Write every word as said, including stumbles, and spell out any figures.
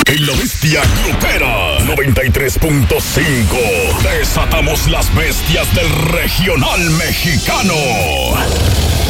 En La Bestia Grupera noventa y tres punto cinco desatamos las bestias del regional mexicano.